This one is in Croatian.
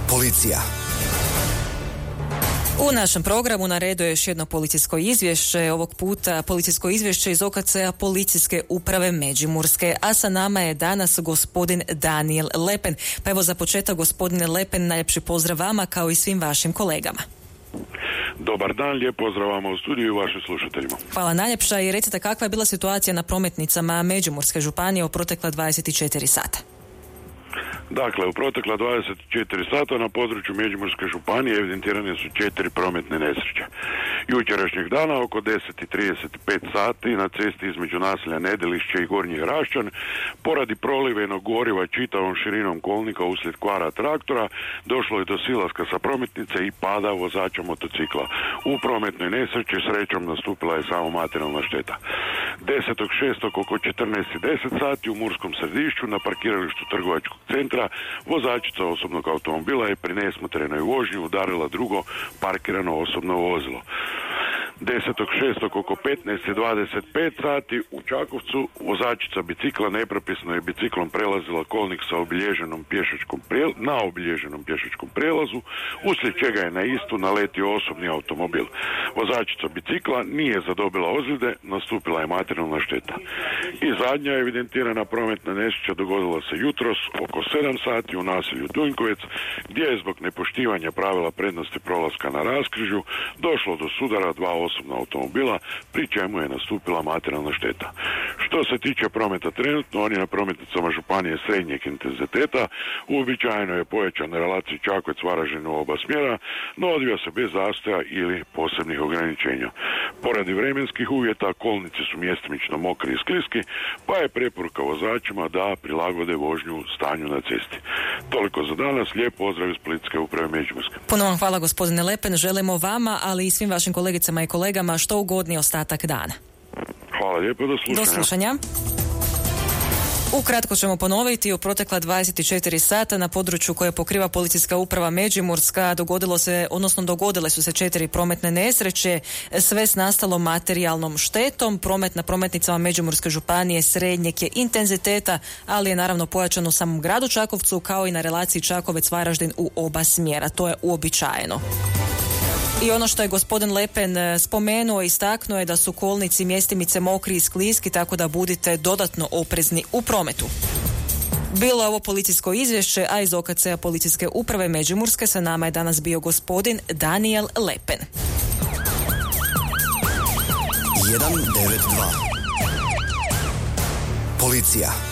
Policija. U našem programu na redu je još jedno policijsko izvješće, ovog puta policijsko izvješće iz OKC-a Policijske uprave Međimurske, a sa nama je danas gospodin Daniel Lepen. Pa evo za početak, gospodine Lepen, najljepši pozdrav vama kao i svim vašim kolegama. Dobar dan, lijep pozdrav vama u studiju i vašim slušateljima. Hvala najljepša i recite kakva je bila situacija na prometnicama Međimurske županije u protekla 24 sata. Dakle, u protekla 24 sata na području Međimurske županije evidentirane su 4 prometne nesreće. Jučerašnjeg dana oko 10:35 sati na cesti između naselja Nedelišće i Gornji Rašćan poradi prolivenog goriva čitavom širinom kolnika uslijed kvara traktora došlo je do silaska sa prometnice i pada vozača motocikla. U prometnoj nesreći srećom nastupila je samo materijalna šteta. 10.6. oko 14:10 sati u Murskom Središću na parkiralištu trgovačkog centra vozačica osobnog automobila je pri nesmotrenoj vožnji udarila drugo parkirano osobno vozilo. 10.6. oko 15:25 sati u Čakovcu vozačica bicikla nepropisno je biciklom prelazila kolnik sa na obilježenom pješačkom prijelazu, uslijed čega je na istu naletio osobni automobil. Vozačica bicikla nije zadobila ozljede, nastupila je materijalna šteta. I zadnja evidentirana prometna nesreća dogodila se jutros oko 7 sati u naselju Dunjkovec, gdje je zbog nepoštivanja pravila prednosti prolaska na raskrižju došlo do sudara dva osobna automobila, pri čemu je nastupila materijalna šteta. Što se tiče prometa trenutno, on je na prometnicama županije srednjeg intenziteta, uobičajeno je povećan na relaciji Čakovec-Varaždin u oba smjera, no odvija se bez zastoja ili posebnih ograničenja. Poradi vremenskih uvjeta, kolnici su mjestimično mokri i skliski, pa je preporuka vozačima da prilagode vožnju stanju na cesti. Toliko za danas, lijep pozdrav iz Policijske uprave Međimurske. Puno vam hvala, gospodine Lepen, želimo vama, ali i svim vašim kolegicama i kolegama što ugodniji ostatak dana. Hvala lijepo, do slušanja. Ukratko ćemo ponoviti, u protekla 24 sata na području koje pokriva Policijska uprava Međimurska dogodile su se 4 prometne nesreće, sve s nastalom materijalnom štetom. Promet na prometnicama Međimurske županije srednjeg je intenziteta, ali je naravno pojačan u samom gradu Čakovcu kao i na relaciji Čakovec-Varaždin u oba smjera. To je uobičajeno. I ono što je gospodin Lepen spomenuo i istaknuo je da su kolnici mjestimice mokri i skliski, tako da budite dodatno oprezni u prometu. Bilo je ovo policijsko izvješće, a iz OKC-a Policijske uprave Međimurske sa nama je danas bio gospodin Daniel Lepen. 192. Policija.